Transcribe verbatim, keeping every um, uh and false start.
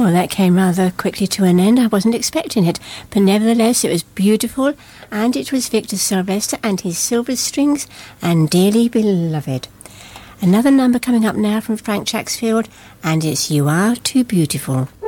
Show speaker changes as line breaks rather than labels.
Oh, that came rather quickly to an end. I wasn't expecting it. But nevertheless, it was beautiful, and it was Victor Sylvester and his Silver Strings and Dearly Beloved. Another number coming up now from Frank Chacksfield, and it's You Are Too Beautiful.